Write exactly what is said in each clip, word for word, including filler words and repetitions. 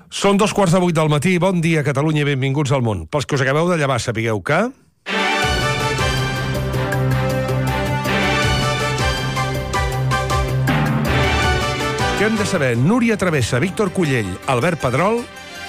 Són dos quarts de vuit del matí. Bon dia, Catalunya, i benvinguts al món. Pels que us acabeu de llevar, sapigueu que... Què hem de saber? Núria Travessa, Víctor Cullell, Albert Pedrol...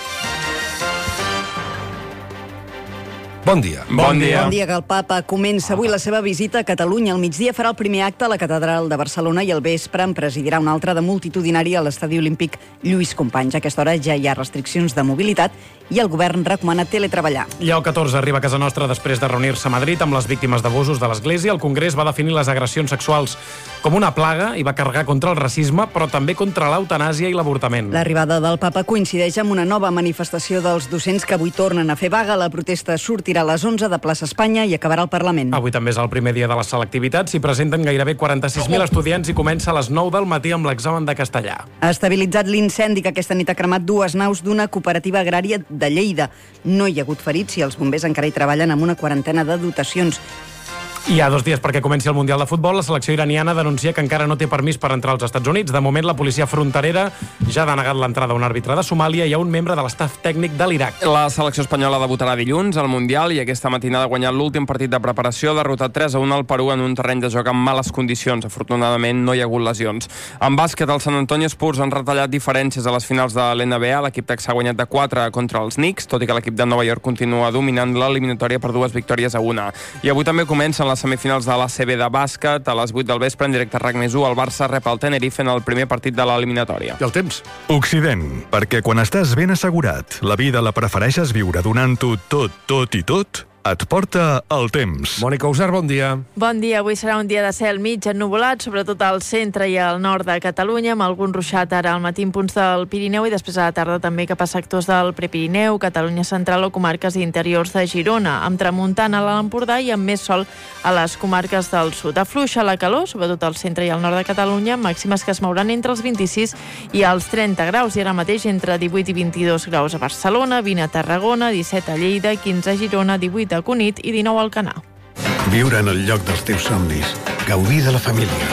Bon dia. Bon dia. Bon dia, que el papa comença avui la seva visita a Catalunya. Al migdia farà el primer acte a la catedral de Barcelona i al vespre en presidirà un altre de multitudinari a l'estadi olímpic Lluís Companys. A aquesta hora ja hi ha restriccions de mobilitat i el govern recomana teletreballar. Lleó catorze arriba a casa nostra després de reunir-se a Madrid amb les víctimes d'abusos de l'Església. El Congrés va definir les agressions sexuals com una plaga i va carregar contra el racisme, però també contra l'eutanàsia i l'avortament. L'arribada del papa coincideix amb una nova manifestació dels docents que avui tornen a fer vaga. La protesta sortirà a les onze de plaça Espanya i acabarà al Parlament. Avui també és el primer dia de la selectivitat. S'hi presenten gairebé quaranta-sis mil estudiants i comença a les nou del matí amb l'examen de castellà. Ha estabilitzat l'incendi que aquesta nit ha cremat dues naus d'una cooperativa agrària de Lleida. No hi ha hagut ferits i els bombers encara hi treballen amb una quarantena de dotacions. Hi ha dos dies perquè comenci el Mundial de Futbol. La selecció iraniana denuncia que encara no té permís per entrar als Estats Units. De moment, la policia fronterera ja ha denegat l'entrada a un àrbitre de Somàlia i a un membre de l'estaf tècnic de l'Iraq. La selecció espanyola debutarà dilluns al Mundial i aquesta matinada ha guanyat l'últim partit de preparació, derrotat tres a un al Perú en un terreny de joc amb males condicions. Afortunadament, no hi ha hagut lesions. En bàsquet, el San Antonio Spurs han retallat diferències a les finals de l'N B A. L'equip tex ha guanyat de quatre contra els Knicks, tot i que l'equip de Nova York continua dominant l'eliminatòria per dues victòries a una. I avui també comencen les semifinals de l'A C B de bàsquet. A les vuit del vespre, en directe a RAC més u, el Barça rep el Tenerife en el primer partit de l'eliminatòria. I el temps? Occident, perquè quan estàs ben assegurat, la vida la prefereixes viure donant-ho tot, tot i tot, et porta el temps. Mònica Usar, bon dia. Bon dia. Avui serà un dia de cel mig ennuvolat, sobretot al centre i al nord de Catalunya, amb algun ruixat ara al matí en punts del Pirineu i després a la tarda també cap a sectors del Prepirineu, Catalunya central o comarques interiors de Girona, amb tramuntana a l'Empordà i amb més sol a les comarques del sud. Afluixa la calor, sobretot al centre i al nord de Catalunya, màximes que es mouran entre els vint-i-sis i els trenta graus, i ara mateix entre divuit i vint-i-dos graus a Barcelona, vint a Tarragona, disset a Lleida, quinze a Girona, divuit a Cunit i dinou al Canà. Viure en el lloc dels teus somnis. Gaudir de la família.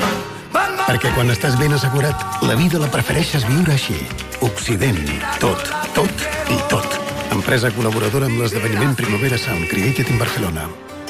Perquè quan estàs ben assegurat, la vida la prefereixes viure així. Occident. Tot, tot i tot. Empresa col·laboradora amb l'esdeveniment Primavera Sound Created in Barcelona.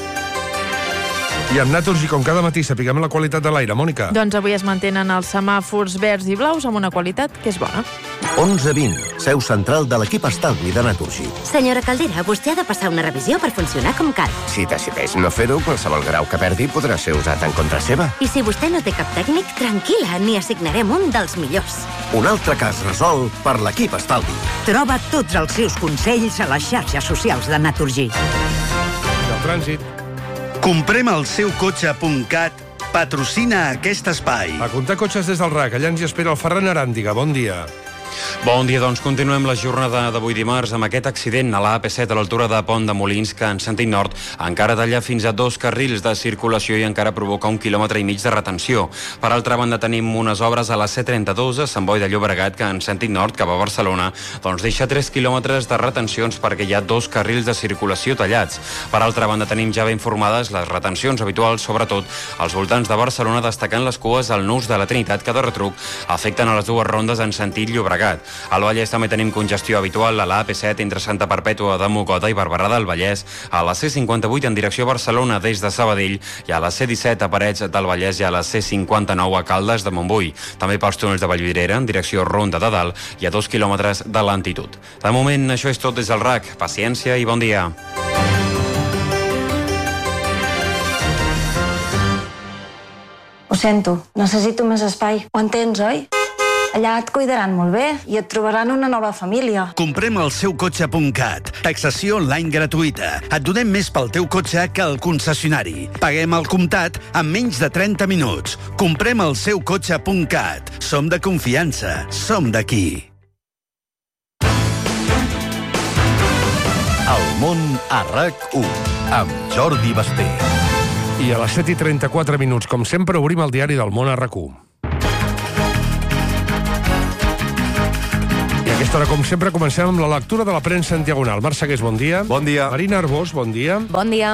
I amb Naturgy, com cada matí, sapiguem la qualitat de l'aire. Mònica. Doncs avui es mantenen els semàfors verds i blaus amb una qualitat que és bona. onze vint, seu central de l'equip estalvi de Naturgy. Senyora Caldera, vostè ha de passar una revisió per funcionar com cal. Si decideix no fer-ho, qualsevol grau que perdi podrà ser usat en contra seva. I si vostè no té cap tècnic, tranquil·la, n'hi assignarem un dels millors. Un altre cas resolt per l'equip estalvi. Troba tots els seus consells a les xarxes socials de Naturgy. I el trànsit. Comprem el seu cotxe punt cat patrocina aquest espai. A comptar cotxes des del RAC. Allà ens hi espera el Ferran Aràndiga. Bon dia. Bon dia, doncs continuem la jornada d'avui dimarts amb aquest accident a la A P set a l'altura de Pont de Molins, que en sentit nord encara talla fins a dos carrils de circulació i encara provoca un quilòmetre i mig de retenció. Per altra banda, tenim unes obres a la C trenta-dos a Sant Boi de Llobregat, que en sentit nord cap a Barcelona doncs deixa tres quilòmetres de retencions perquè hi ha dos carrils de circulació tallats. Per altra banda, tenim ja ben informades les retencions habituals, sobretot als voltants de Barcelona, destacant les cues al nus de la Trinitat, que de retruc afecten a les dues rondes en sentit Llobregat. Al Vallès també tenim congestió habitual a la A P set entre Santa Perpètua de Mogoda i Barberà del Vallès, a la C cinquanta-vuit en direcció a Barcelona des de Sabadell i a la C disset a Parets del Vallès i a la C cinquanta-nou a Caldes de Montbui. També pels túnels de Vallvidrera en direcció Ronda de Dalt i a dos quilòmetres de lentitud. De moment, això és tot des del RAC. Paciència i bon dia. Ho sento, necessito més espai. Ho entens, oi? Allà et cuidaran molt bé i et trobaran una nova família. Comprem el seu cotxe punt cat. Taxació online gratuïta. Et donem més pel teu cotxe que al concessionari. Paguem al comptat en menys de trenta minuts. Comprem el seu cotxe punt cat. Som de confiança. Som d'aquí. El món a RAC u amb Jordi Basté. I a les set i trenta-quatre minuts, com sempre, obrim el diari del món a RAC u. A aquesta hora, com sempre, comencem amb la lectura de la premsa en diagonal. Marc Segués, bon dia. Bon dia. Marina Arbós, bon dia. Bon dia.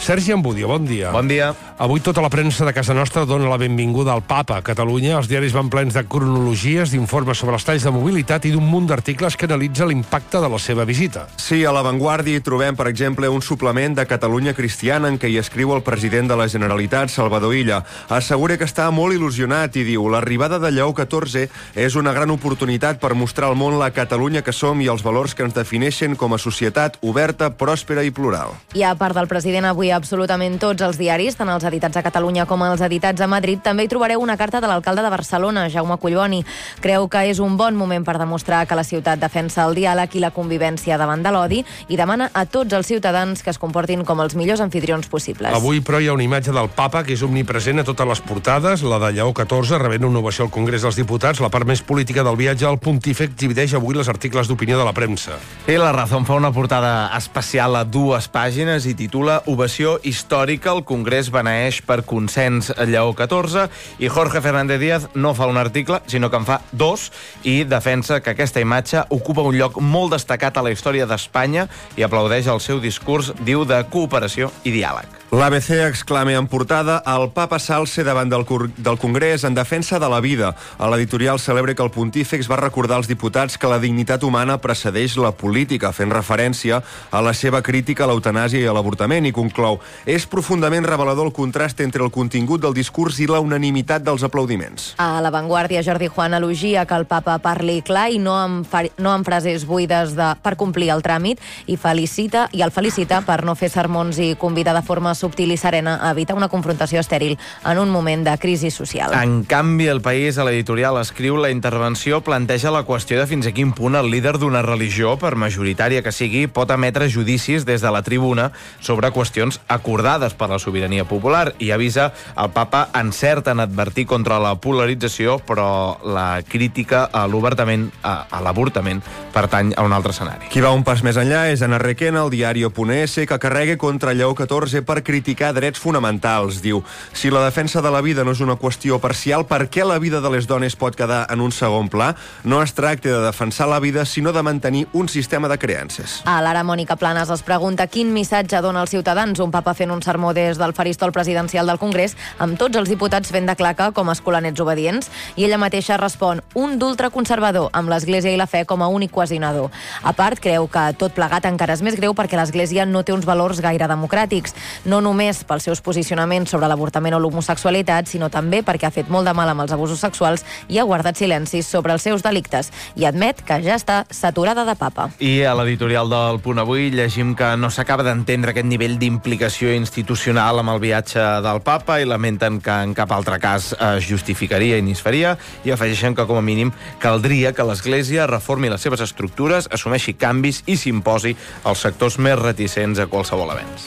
Sergi Ambudio, bon dia. Bon dia. Avui tota la premsa de casa nostra dona la benvinguda al papa a Catalunya. Els diaris van plens de cronologies, d'informes sobre els talls de mobilitat i d'un munt d'articles que analitza l'impacte de la seva visita. Sí, a La Vanguardia hi trobem, per exemple, un suplement de Catalunya Cristiana en què hi escriu el president de la Generalitat, Salvador Illa. Assegura que està molt il·lusionat i diu: l'arribada de Lleó catorze és una gran oportunitat per mostrar al món la Catalunya que som i els valors que ens defineixen com a societat oberta, pròspera i plural. I a part del president, avui absolutament tots els diaris, tant els editats a Catalunya com els editats a Madrid, també hi trobareu una carta de l'alcalde de Barcelona, Jaume Collboni. Creu que és un bon moment per demostrar que la ciutat defensa el diàleg i la convivència davant de l'odi i demana a tots els ciutadans que es comportin com els millors anfitrions possibles. Avui, però, hi ha una imatge del papa que és omnipresent a totes les portades, la de Lleó catorze, rebent una ovació al Congrés dels Diputats. La part més política del viatge al pontífex divideix avui els articles d'opinió de la premsa. I La Razón fa una portada especial a dues pàgines i titula Ovació històrica, el Congrés beneeix per consens Lleó catorze, i Jorge Fernández Díaz no fa un article, sinó que en fa dos, i defensa que aquesta imatge ocupa un lloc molt destacat a la història d'Espanya i aplaudeix el seu discurs, diu, de cooperació i diàleg. L'A B C exclama en portada: el papa s'alça davant del, del Congrés en defensa de la vida. A l'editorial celebra que el pontífex va recordar als diputats que la dignitat humana precedeix la política, fent referència a la seva crítica a l'eutanàsia i a l'avortament, i conclou: és profundament revelador el contrast entre el contingut del discurs i la unanimitat dels aplaudiments. A La Vanguardia, Jordi Juan elogia que el papa parli clar i no amb, no amb frases buides de, per complir el tràmit, i felicita i el felicita per no fer sermons i convida de forma subtil i serena a evitar una confrontació estèril en un moment de crisi social. En canvi, El País, a l'editorial, escriu: la intervenció planteja la qüestió de fins a quin punt el líder d'una religió, per majoritària que sigui, pot emetre judicis des de la tribuna sobre qüestions acordades per la sobirania popular, i avisa: el papa encerta en advertir contra la polarització, però la crítica a l'obertament, a, a l'avortament, pertany a un altre escenari. Qui va un pas més enllà és Ana Requena, al diari .es, que carrega contra Lleó catorze per criticar drets fonamentals. Diu: si la defensa de la vida no és una qüestió parcial, per què la vida de les dones pot quedar en un segon pla? No es tracta de defensar la vida, sinó de mantenir un sistema de creences. A l'Ara, Mònica Planes es pregunta quin missatge dona als ciutadans un papa fent un sermó des del faristol presidencial del Congrés, amb tots els diputats fent de claca com a escolanets obedients, i ella mateixa respon: un d'ultraconservador, amb l'Església i la fe com a únic cohesionador. A part, creu que tot plegat encara és més greu perquè l'Església no té uns valors gaire democràtics, no només pels seus posicionaments sobre l'avortament o l'homosexualitat, sinó també perquè ha fet molt de mal amb els abusos sexuals i ha guardat silencis sobre els seus delictes, i admet que ja està saturada de papa. I a l'editorial del Punt Avui llegim que no s'acaba d'entendre aquest nivell d'implicació institucional amb el viatge del papa i lamenten que en cap altre cas es justificaria i ni es faria, i afegeixen que com a mínim caldria que l'Església reformi les seves estructures, assumeixi canvis i s'imposi als sectors més reticents a qualsevol avenç.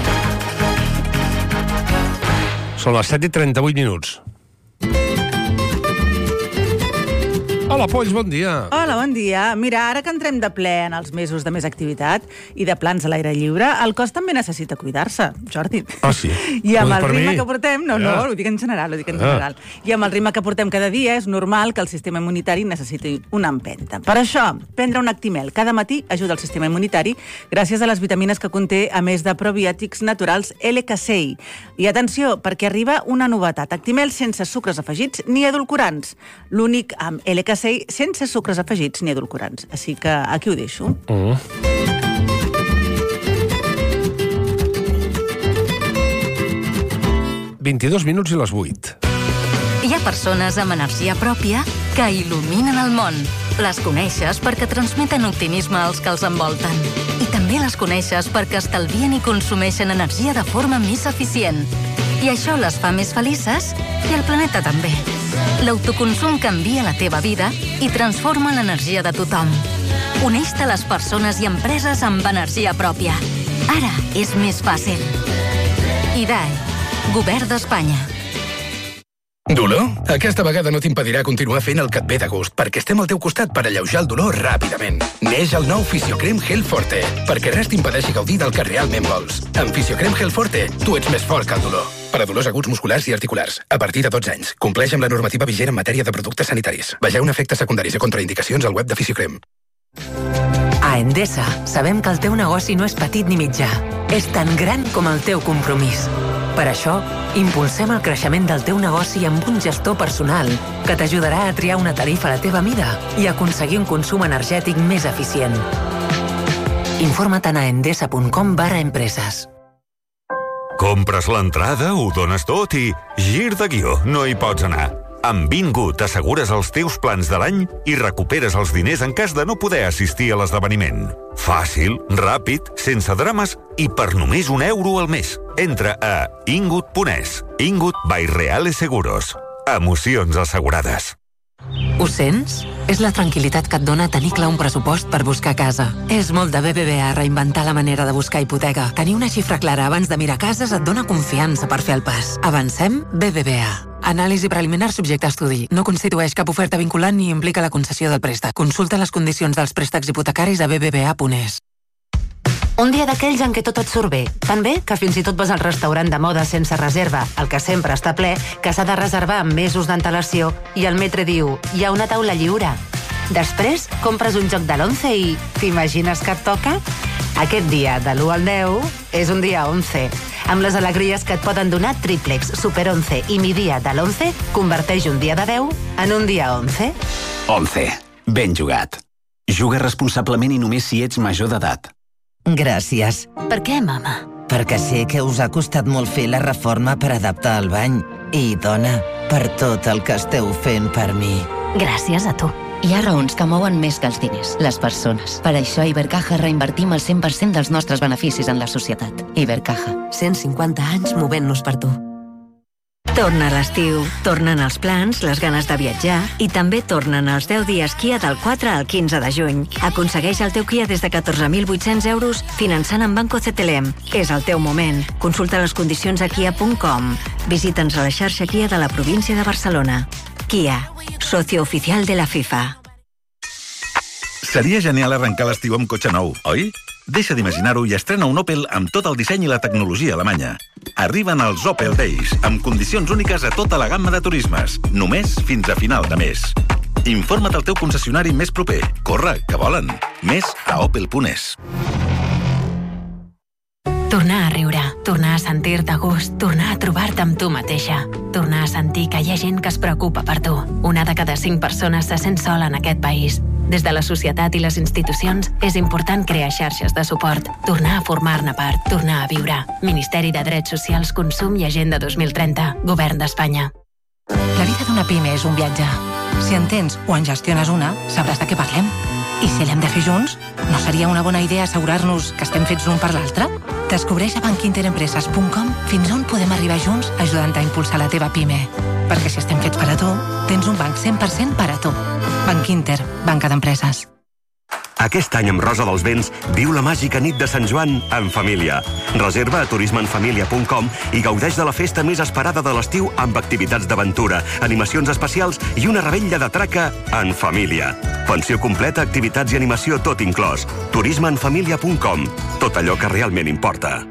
Són les set i trenta-vuit minuts. Hola, Polls, bon dia. Hola, bon dia. Mira, ara que entrem de ple en els mesos de més activitat i de plans a l'aire lliure, el cos també necessita cuidar-se, Jordi. Ah, sí? I amb Ho dius el per ritme mi? que portem... No, no, Ah. ho dic en general, ho dic en Ah. general. I amb el ritme que portem cada dia és normal que el sistema immunitari necessiti una empenta. Per això, prendre un Actimel cada matí ajuda el sistema immunitari gràcies a les vitamines que conté, a més de probiòtics naturals L K C I. I atenció, perquè arriba una novetat. Actimel sense sucres afegits ni edulcorants. L'únic amb L K C I sense sucres afegits ni edulcorants. Així que aquí ho deixo. Mm. vint-i-dos minuts i les vuit. Hi ha persones amb energia pròpia que il·luminen el món. Les coneixes perquè transmeten optimisme als que els envolten. I també les coneixes perquè estalvien i consumeixen energia de forma més eficient. I això les fa més felices i el planeta també. L'autoconsum canvia la teva vida i transforma l'energia de tothom. Uneix-te a les persones i empreses amb energia pròpia. Ara és més fàcil. I D A E, Govern d'Espanya. Dolor? Aquesta vegada no t'impedirà continuar fent el que et ve de gust, perquè estem al teu costat per alleujar el dolor ràpidament. Neix el nou Fisiocrem Gel Forte, perquè res t'impedeixi gaudir del que realment vols. Amb Fisiocrem Gel Forte, tu ets més fort que el dolor. Per a dolors aguts musculars i articulars, a partir de dotze anys. Compleix amb la normativa vigent en matèria de productes sanitaris. Vegeu efectes secundaris i contraindicacions al web de Fisiocrem. A Endesa sabem que el teu negoci no és petit ni mitjà. és tan gran com el teu compromís. Per això, impulsem el creixement del teu negoci amb un gestor personal que t'ajudarà a triar una tarifa a la teva mida i aconseguir un consum energètic més eficient. Informa't a endesa punt com barra empreses. Compres l'entrada, ho dones tot i gir de guió, no hi pots anar. Amb Bingo t'assegures els teus plans de l'any i recuperes els diners en cas de no poder assistir a l'esdeveniment. Fàcil, ràpid, sense drames i per només un euro al mes. Entra a ingut punt es. Ingut by Reales Seguros. Emocions assegurades. Ho sents? És la tranquil·litat que et dona tenir clar un pressupost per buscar casa. És molt de B B V A reinventar la manera de buscar hipoteca. Tenir una xifra clara abans de mirar cases et dona confiança per fer el pas. Avancem? B B V A. Anàlisi preliminar subjecte a estudi. No constitueix cap oferta vinculant ni implica la concessió del préstec. Consulta les condicions dels préstecs hipotecaris a b b v a punt es. Un dia d'aquells en què tot et surt bé. Tan bé que fins i tot vas al restaurant de moda sense reserva, el que sempre està ple, que s'ha de reservar amb mesos d'antelació, i el metre diu, hi ha una taula lliure. Després, compres un joc de l'once i t'imagines que et toca? Aquest dia, de l'u al deu, és un dia onze. Amb les alegries que et poden donar Triplex, Super onze i Mi Dia de l'onze, converteix un dia de deu en un dia onze. onze. Ben jugat. Juga responsablement i només si ets major d'edat. Gràcies. Per què, mama? Perquè sé que us ha costat molt fer la reforma per adaptar el bany. I, dona, per tot el que esteu fent per mi. Gràcies a tu. Hi ha raons que mouen més que els diners, les persones. Per això a Ibercaja reinvertim el cent per cent dels nostres beneficis en la societat. Ibercaja. cent cinquanta anys movent-nos per tu. Torna l'estiu, tornen els plans, les ganes de viatjar i també tornen els deu dies Kia del quatre al quinze de juny. Aconsegueix el teu Kia des de catorze mil vuit-cents euros finançant amb Banco C T L M. És el teu moment. Consulta les condicions a kia punt com. Visita'ns a la xarxa Kia de la província de Barcelona. Kia, socio oficial de la FIFA. Seria genial arrencar l'estiu amb cotxe nou, oi? Deixa d'imaginar-ho i estrena un Opel amb tot el disseny i la tecnologia alemanya. Arriben els Opel Days, amb condicions úniques a tota la gamma de turismes, només fins a final de mes. Informa't al teu concessionari més proper. Corre, que volen. Més a opel punt es. Tornar a riure, tornar a sentir-te a gust, tornar a trobar-te amb tu mateixa, tornar a sentir que hi ha gent que es preocupa per tu. Una de cada cinc persones se sent sola en aquest país. Des de la societat i les institucions és important crear xarxes de suport, tornar a formar-ne part, tornar a viure. Ministeri de Drets Socials, Consum i Agenda dos mil trenta, Govern d'Espanya. La vida d'una pime és un viatge. Si en tens o en gestiones una, sabràs de què parlem. I si l'hem de fer junts, no seria una bona idea assegurar-nos que estem fets l'un per l'altre? Descobreix a banc inter empreses punt com fins on podem arribar junts ajudant a impulsar la teva pime. Perquè si estem fets per a tu, tens un banc cent per cent per a tu. Banc Inter, banca d'empreses. Aquest any amb Rosa dels Vents viu la màgica nit de Sant Joan en família. Reserva a turisme en família punt com i gaudeix de la festa més esperada de l'estiu amb activitats d'aventura, animacions especials i una revetlla de traca en família. Pensió completa, activitats i animació tot inclòs. turisme en família punt com. Tot allò que realment importa.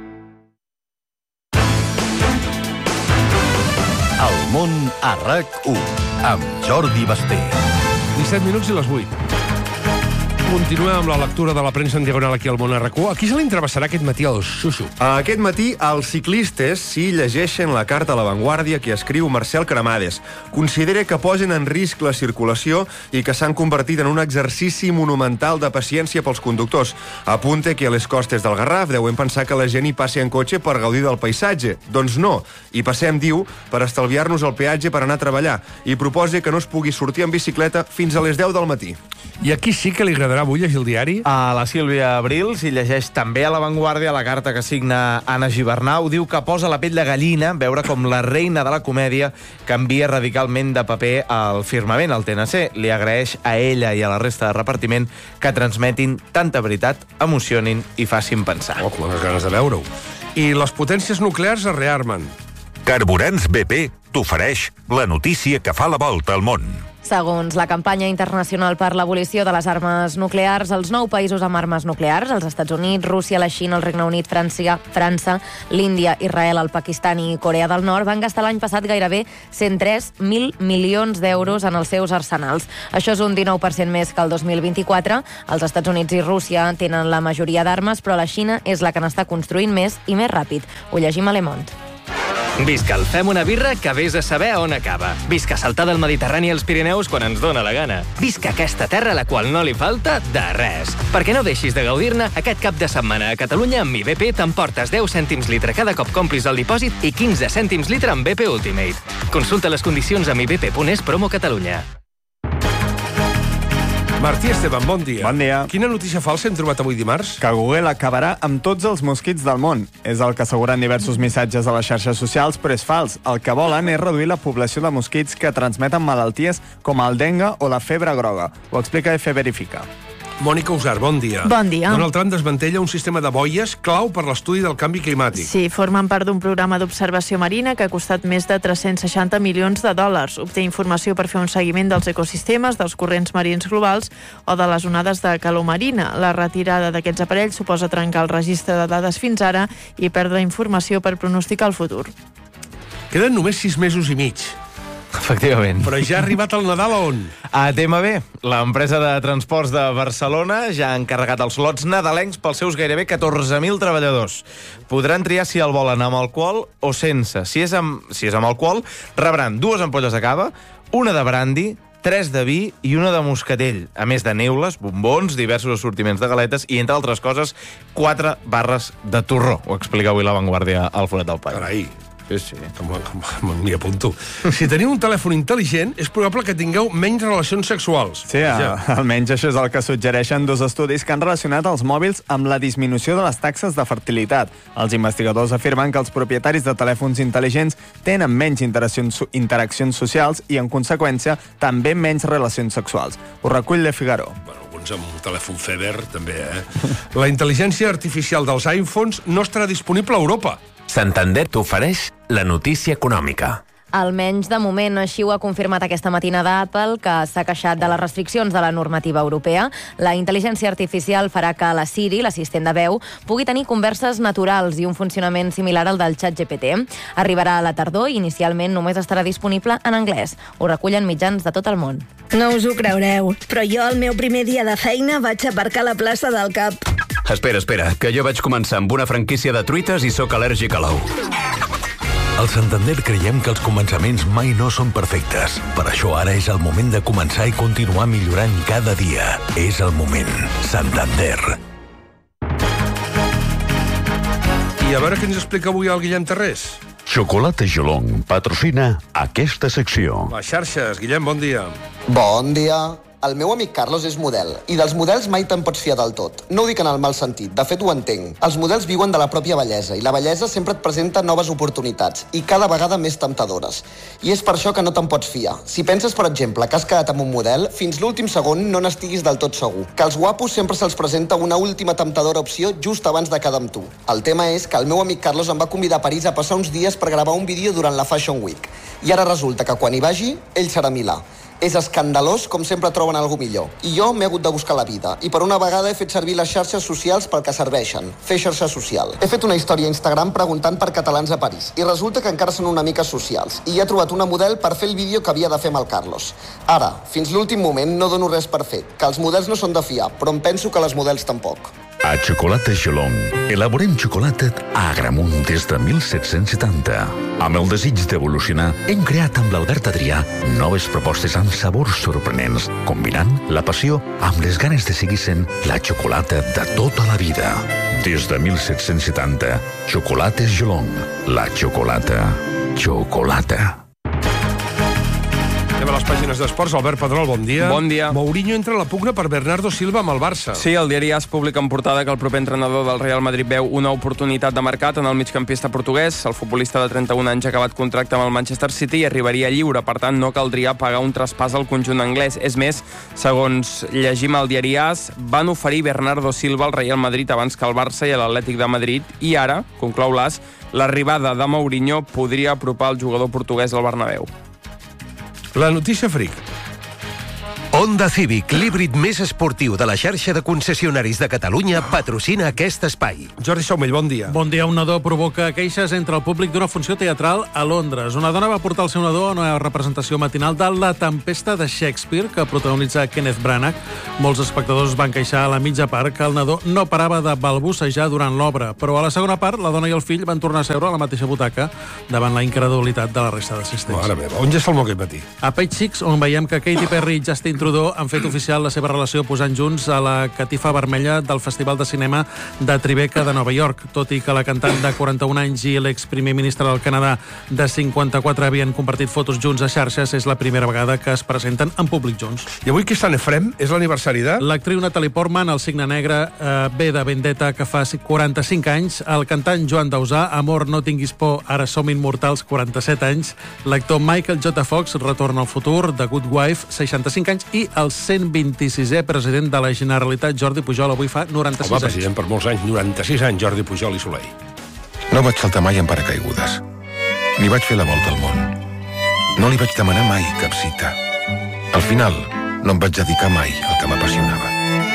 El món a RAC u amb Jordi Basté. disset minuts i les vuit. Continuem amb la lectura de la premsa en diagonal aquí al món a RAC u. A qui se li entrevessarà aquest matí el Xuxu? Aquest matí, els ciclistes si llegeixen la carta a La Vanguardia que escriu Marcel Cremades. Considera que posen en risc la circulació i que s'han convertit en un exercici monumental de paciència pels conductors. Apunta que a les costes del Garraf deuen pensar que la gent hi passi en cotxe per gaudir del paisatge. Doncs no. Hi passem, diu, per estalviar-nos el peatge per anar a treballar. I proposa que no es pugui sortir en bicicleta fins a les deu del matí. I aquí sí que li agradarà avui llegir el diari? A la Sílvia Abril s'hi llegeix també a La Vanguardia la carta que signa Anna Gibernau. Diu que posa la pell de gallina veure com la reina de la comèdia canvia radicalment de paper al firmament. El T N C li agraeix a ella i a la resta de repartiment que transmetin tanta veritat, emocionin i facin pensar. Oh, com les ganes de veure-ho. I les potències nuclears es rearmen. Carburants B P t'ofereix la notícia que fa la volta al món. Segons la campanya internacional per l'abolició de les armes nuclears, els nou països amb armes nuclears, els Estats Units, Rússia, la Xina, el Regne Unit, França, França, l'Índia, Israel, el Pakistan i Corea del Nord, van gastar l'any passat gairebé cent tres mil milions d'euros en els seus arsenals. Això és un dinou per cent més que el dos mil vint-i-quatre. Els Estats Units i Rússia tenen la majoria d'armes, però la Xina és la que n'està construint més i més ràpid. Ho llegim a Le Monde. Visca el Fem una birra que vés a saber on acaba. Visca saltar del Mediterrani als Pirineus quan ens dóna la gana. Visca aquesta terra a la qual no li falta de res. Perquè no deixis de gaudir-ne, aquest cap de setmana a Catalunya amb Mi B P t'emportes deu cèntims litre cada cop complis el dipòsit i quinze cèntims litre amb B P Ultimate. Consulta les condicions a mi b p punt es promo Catalunya. Martí Esteban, bon dia. Bon dia. Quina notícia falsa hem trobat avui dimarts? Que Google acabarà amb tots els mosquits del món. És el que asseguren diversos missatges a les xarxes socials, però és fals. El que volen és reduir la població de mosquits que transmeten malalties com el dengue o la febre groga. Ho explica F Verifica. Mònica Usar, bon dia. Bon dia. Donald Trump desmantella un sistema de boies clau per l'estudi del canvi climàtic. Sí, formen part d'un programa d'observació marina que ha costat més de tres-cents seixanta milions de dòlars. Obté informació per fer un seguiment dels ecosistemes, dels corrents marins globals o de les onades de calor marina. La retirada d'aquests aparells suposa trencar el registre de dades fins ara i perdre informació per pronosticar el futur. Queden només sis mesos i mig. Efectivament. Però ja ha arribat el Nadal a on? A T M B, l'empresa de transports de Barcelona ja ha encarregat els lots nadalencs pels seus gairebé catorze mil treballadors. Podran triar si el volen amb alcohol o sense. Si és amb, si és amb alcohol, rebran dues ampolles de cava, una de brandy, tres de vi i una de moscatell, a més de neules, bombons, diversos assortiments de galetes i, entre altres coses, quatre barres de torró. Ho explica avui La Vanguardia al Forat del País. Carai. Sí, sí. M'hi apunto. Si teniu un telèfon intel·ligent, és probable que tingueu menys relacions sexuals. Sí, ja. Almenys això és el que suggereixen dos estudis que han relacionat els mòbils amb la disminució de les taxes de fertilitat. Els investigadors afirmen que els propietaris de telèfons intel·ligents tenen menys interaccions, interaccions socials i, en conseqüència, també menys relacions sexuals. Ho recull Le Figaro. Bueno, alguns amb un telèfon Feber, també, eh? La intel·ligència artificial dels iPhones no estarà disponible a Europa. Santander t'ofereix la notícia econòmica. Almenys de moment, així ho ha confirmat aquesta matinada Apple, que s'ha queixat de les restriccions de la normativa europea. La intel·ligència artificial farà que la Siri, l'assistent de veu, pugui tenir converses naturals i un funcionament similar al del Chat G P T. Arribarà a la tardor i inicialment només estarà disponible en anglès. Ho recullen mitjans de tot el món. No us ho creureu, però jo el meu primer dia de feina vaig aparcar a la plaça del Cap. Espera, espera, que jo vaig començar amb una franquícia de truites i sóc al·lèrgic a l'ou. Al Santander creiem que els començaments mai no són perfectes. Per això ara és el moment de començar i continuar millorant cada dia. És el moment. Santander. I a veure què ens explica avui el Guillem Terrés. Xocolata Jolong patrocina aquesta secció. Les xarxes. Guillem, bon dia. Bon dia. El meu amic Carlos és model, i dels models mai te'n pots fiar del tot. No ho dic en el mal sentit, de fet ho entenc. Els models viuen de la pròpia bellesa, i la bellesa sempre et presenta noves oportunitats, i cada vegada més temptadores. I és per això que no te'n pots fiar. Si penses, per exemple, que has quedat amb un model, fins l'últim segon no n'estiguis del tot segur. Que als guapos sempre se'ls presenta una última temptadora opció just abans de quedar amb tu. El tema és que el meu amic Carlos em va convidar a París a passar uns dies per gravar un vídeo durant la Fashion Week. I ara resulta que quan hi vagi, ell serà a Milà. És escandalós com sempre troben algú millor. I jo m'he hagut de buscar la vida. I per una vegada he fet servir les xarxes socials pel que serveixen. Fer xarxa social. He fet una història a Instagram preguntant per catalans a París. I resulta que encara són una mica socials. I he trobat una model per fer el vídeo que havia de fer amb el Carlos. Ara, fins l'últim moment no dono res per fet. Que els models no són de fiar, però em penso que les models tampoc. A Xocolata Jolong elaborem xocolata a Agramunt des de mil set-cents setanta. Amb el desig d'evolucionar, hem creat amb l'Albert Adrià noves propostes amb sabors sorprenents, combinant la passió amb les ganes de seguir sent la xocolata de tota la vida. Des de mil set-cents setanta, Xocolates Jolong. La xocolata. Xocolata. Anem a les pàgines d'esports. Albert Pedrol, bon dia. Bon dia. Mourinho entra a la pugna per Bernardo Silva amb el Barça. Sí, el diari AS publica en portada que el proper entrenador del Real Madrid veu una oportunitat de mercat en el migcampista portuguès. El futbolista de trenta-un anys ha acabat contracte amb el Manchester City i arribaria lliure. Per tant, no caldria pagar un traspàs al conjunt anglès. És més, segons llegim al diari AS, van oferir Bernardo Silva al Real Madrid abans que el Barça i l'Atlètic de Madrid i ara, conclou l'AS, l'arribada de Mourinho podria apropar el jugador portuguès al Bernabéu. La notícia fric. Honda Civic, l'híbrid més esportiu de la xarxa de concessionaris de Catalunya, patrocina aquest espai. Jordi Saumell, bon dia. Bon dia. Un nadó provoca queixes entre el públic d'una funció teatral a Londres. Una dona va portar el seu nadó a una representació matinal de La Tempesta de Shakespeare, que protagonitza Kenneth Branagh. Molts espectadors van queixar a la mitja part que el nadó no parava de balbucejar durant l'obra, però a la segona part la dona i el fill van tornar a seure a la mateixa butaca davant la incredulitat de la resta d'assistents. Mare meva, on ja està el moc aquest matí? A Page Six, on veiem que Katy Perry i Justin Trudeau han fet oficial la seva relació posant junts a la catifa vermella del Festival de Cinema de Tribeca de Nova York. Tot i que la cantant de quaranta-un anys i l'exprimer ministre del Canadà de cinquanta-quatre havien compartit fotos junts a xarxes, és la primera vegada que es presenten en públic junts. I avui que Sant Efrem és l'aniversari de... L'actriu Natalie Portman, el signe negre, eh, ve de Vendetta, que fa quaranta-cinc anys. El cantant Joan Dausà, Amor, no tinguis por, ara som immortals, quaranta-set anys. L'actor Michael J. Fox, Retorn al futur, The Good Wife, seixanta-cinc anys. I el cent vint-i-sisè president de la Generalitat, Jordi Pujol, avui fa noranta-sis Home, anys. president per molts anys, noranta-sis anys, Jordi Pujol i Soleil. No vaig saltar mai en paracaigudes. Ni vaig fer la volta al món. No li vaig demanar mai cap cita. Al final, no em vaig dedicar mai al que m'apassionava.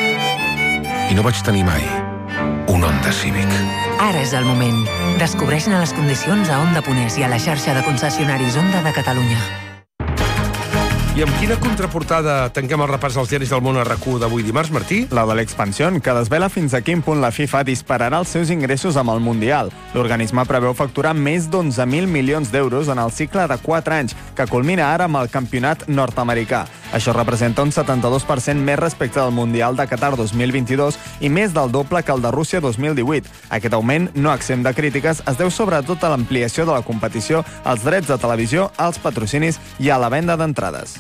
I no vaig tenir mai un Honda Civic. Ara és el moment. Descobreix-ne les condicions a Honda Ponés i a la xarxa de concessionaris Honda de Catalunya. I amb quina contraportada tanquem el repàs dels diaris del món a RAC1 d'avui dimarts, Martí? La de l'Expansión, que desvela fins a quin punt la FIFA dispararà els seus ingressos amb el Mundial. L'organisme preveu facturar més d'onze mil milions d'euros en el cicle de quatre anys, que culmina ara amb el campionat nord-americà. Això representa un setanta-dos per cent més respecte del Mundial de Qatar dos mil vint-i-dos i més del doble que el de Rússia dos mil divuit. Aquest augment, no exempt de crítiques, es deu sobretot a l'ampliació de la competició, als drets de televisió, als patrocinis i a la venda d'entrades.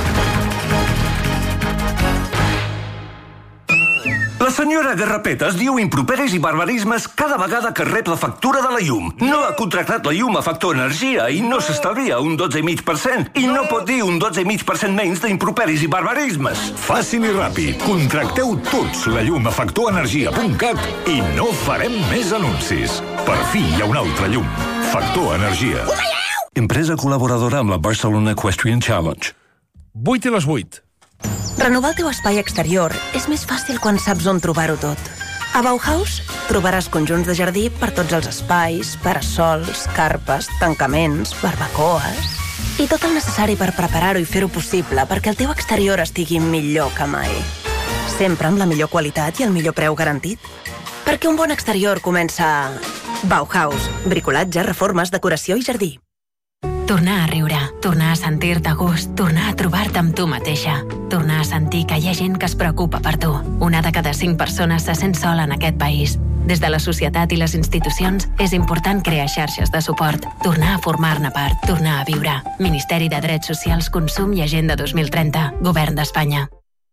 La senyora Garrapetes diu improperis i barbarismes cada vegada que rep la factura de la llum. No ha contractat la llum a Factor Energia i no s'estalvia un dotze coma cinc per cent. I no pot dir un dotze coma cinc per cent menys d'improperis i barbarismes. Fàcil i ràpid. Contracteu tots la llum a factor energia punt cat i no farem més anuncis. Per fi hi ha una altra llum. Factor Energia. Empresa col·laboradora amb la Barcelona Equestrian Challenge. vuit i les vuit. Renovar el teu espai exterior és més fàcil quan saps on trobar-ho tot. A Bauhaus trobaràs conjunts de jardí per tots els espais, parasols, carpes, tancaments, barbacoes i tot el necessari per preparar-ho i fer-ho possible perquè el teu exterior estigui millor que mai. Sempre amb la millor qualitat i el millor preu garantit. Perquè un bon exterior comença a Bauhaus. Bricolatge, reformes, decoració i jardí. Tornar a riure, tornar a sentir-te a gust, tornar a trobar-te amb tu mateixa, tornar a sentir que hi ha gent que es preocupa per tu. Una de cada cinc persones se sent sola en aquest país. Des de la societat i les institucions és important crear xarxes de suport, tornar a formar-ne part, tornar a viure. Ministeri de Drets Socials, Consum i Agenda dos mil trenta, Govern d'Espanya.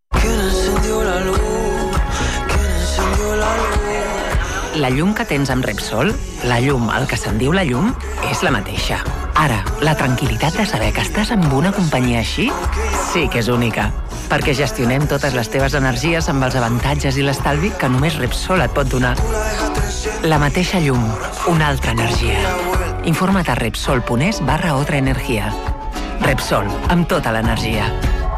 La llum que tens amb Repsol, la llum, el que se'n diu la llum, és la mateixa. Ara, la tranquil·litat de saber que estàs amb una companyia així sí que és única. Perquè gestionem totes les teves energies amb els avantatges i l'estalvi que només Repsol et pot donar. La mateixa llum, una altra energia. Informa't a repsol punt es barra otra energia. Repsol, amb tota l'energia.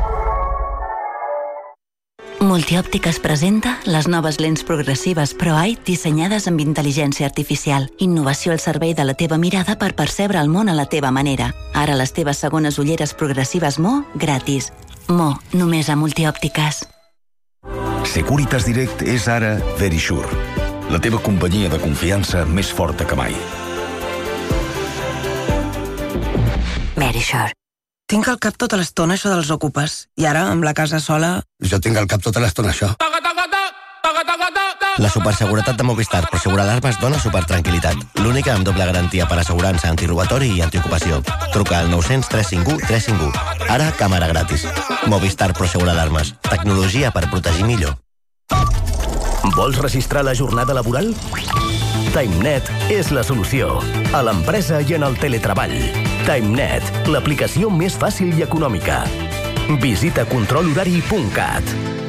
Multiòptiques presenta les noves lents progressives ProEye dissenyades amb intel·ligència artificial. Innovació al servei de la teva mirada per percebre el món a la teva manera. Ara les teves segones ulleres progressives Mo gratis. Mo, només a Multiòptiques. Securitas Direct és ara Verisure, la teva companyia de confiança més forta que mai. Verisure. Tinc al cap tota l'estona això dels ocupes. I ara, amb la casa sola... Jo tinc al cap tota l'estona això. Toca, toca, toca, toca, toca, toca. La superseguretat de Movistar Prosegur Alarmes dona supertranquil·litat. L'única amb doble garantia per assegurança antirobatori i antiocupació. Truca al nou cents tres cinc u tres cinc u. Ara, càmera gratis. Movistar Prosegur Alarmes. Tecnologia per protegir millor. Vols registrar la jornada laboral? TimeNet és la solució. A l'empresa i en el teletreball. TimeNet, l'aplicació més fàcil i econòmica. Visita control horari punt cat.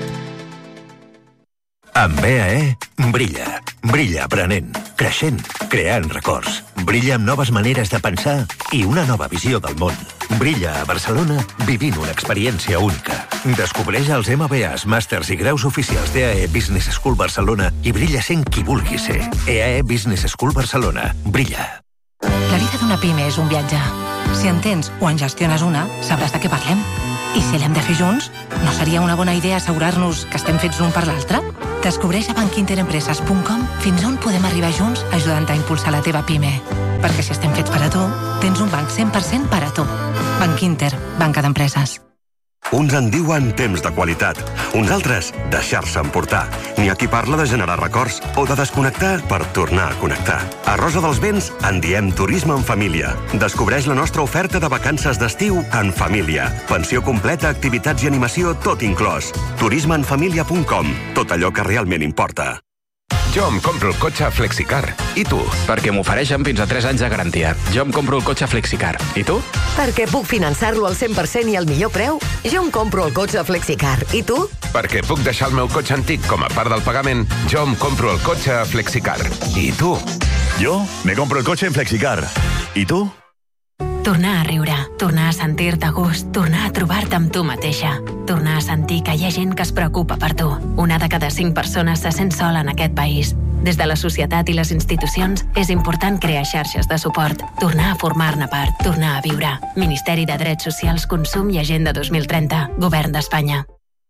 Amb B A E, brilla. Brilla aprenent, creixent, creant records. Brilla amb noves maneres de pensar i una nova visió del món. Brilla a Barcelona vivint una experiència única. Descobreix els M B As, màsters i graus oficials d'E A E Business School Barcelona i brilla sent qui vulgui ser. E A E Business School Barcelona. Brilla. La vida d'una pime és un viatge. Si en tens o en gestiones una, sabràs de què parlem. I si l'hem de fer junts, no seria una bona idea assegurar-nos que estem fets l'un per l'altre? Descobreix a bankinterempreses punt com fins on podem arribar junts ajudant a impulsar la teva pime. Perquè si estem fets per a tu, tens un banc cent per cent per a tu. Bankinter, banca d'empreses. Uns en diuen temps de qualitat, uns altres deixar-se emportar. N'hi ha qui parla de generar records o de desconnectar per tornar a connectar. A Rosa dels Vents en diem turisme en família. Descobreix la nostra oferta de vacances d'estiu en família. Pensió completa, activitats i animació, tot inclòs. turisme en família punt com. Tot allò que realment importa. Jo em compro el cotxe Flexicar. I tu? Perquè m'ofereixen fins a tres anys de garantia. Jo em compro el cotxe Flexicar. I tu? Perquè puc finançar-lo al cent per cent i al millor preu. Jo em compro el cotxe Flexicar. I tu? Perquè puc deixar el meu cotxe antic com a part del pagament. Jo em compro el cotxe Flexicar. I tu? Jo me compro el cotxe en Flexicar. I tu? Tornar a riure, tornar a sentir-te a gust, tornar a trobar-te amb tu mateixa, tornar a sentir que hi ha gent que es preocupa per tu. Una de cada cinc persones se sent sola en aquest país. Des de la societat i les institucions és important crear xarxes de suport, tornar a formar-ne part, tornar a viure. Ministeri de Drets Socials, Consum i Agenda dos mil trenta. Govern d'Espanya.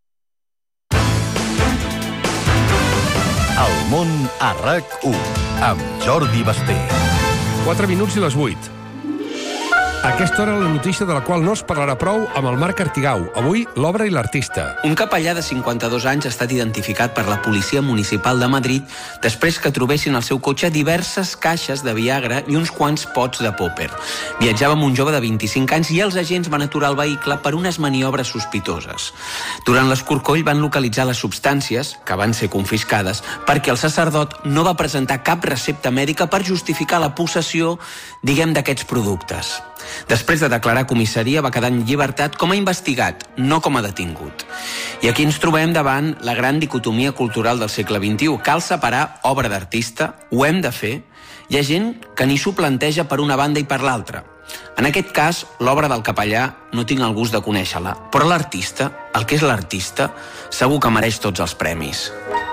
El món a RAC u, amb Jordi Basté. quatre minuts i les vuit. A aquesta hora la notícia de la qual no es parlarà prou amb el Marc Artigau. Avui, l'obra i l'artista. Un capellà de cinquanta-dos anys ha estat identificat per la Policia Municipal de Madrid després que trobessin al seu cotxe diverses caixes de Viagra i uns quants pots de pòper. Viatjava amb un jove de vint-i-cinc anys i els agents van aturar el vehicle per unes maniobres sospitoses. Durant l'escorcoll van localitzar les substàncies, que van ser confiscades, perquè el sacerdot no va presentar cap recepta mèdica per justificar la possessió, diguem, d'aquests productes. Després de declarar comissaria va quedar en llibertat com a investigat, no com a detingut. I aquí ens trobem davant la gran dicotomia cultural del segle vint-i-u. Cal separar obra d'artista, ho hem de fer. Hi ha gent que ni s'ho planteja per una banda i per l'altra. En aquest cas, l'obra del capellà no tinc el gust de conèixer-la, però l'artista, el que és l'artista, segur que mereix tots els premis.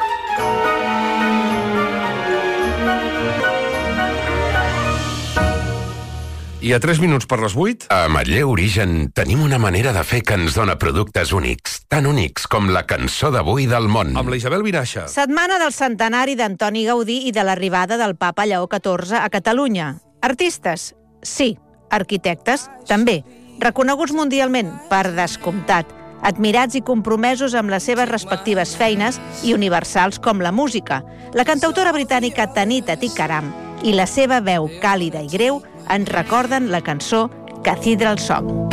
I a tres minuts per les vuit... A Manlleu Origen tenim una manera de fer que ens dona productes únics, tan únics com la cançó d'avui del món. Amb la Isabel Vinaixa. Setmana del centenari d'Antoni Gaudí i de l'arribada del papa Lleó catorze a Catalunya. Artistes? Sí. Arquitectes? També. Reconeguts mundialment? Per descomptat. Admirats i compromesos amb les seves respectives feines i universals com la música. La cantautora britànica Tanita Tikaram i la seva veu càlida i greu ens recorden la cançó Cathedral Song.